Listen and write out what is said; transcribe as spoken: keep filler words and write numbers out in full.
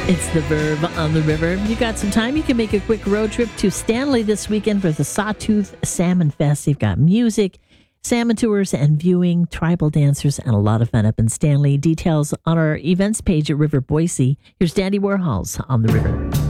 It's the Verve on the River. You got some time, you can make a quick road trip to Stanley this weekend for the Sawtooth Salmon Fest. They've got music, salmon tours, and viewing, tribal dancers, and a lot of fun up in Stanley. Details on our events page at River Boise. Here's Dandy Warhols on the River.